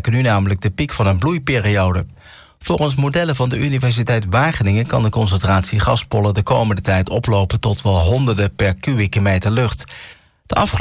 kenmerken nu namelijk de piek van een bloeiperiode. Volgens modellen van de Universiteit Wageningen kan de concentratie gaspollen de komende tijd oplopen tot wel honderden per kubieke meter lucht. De afgelopen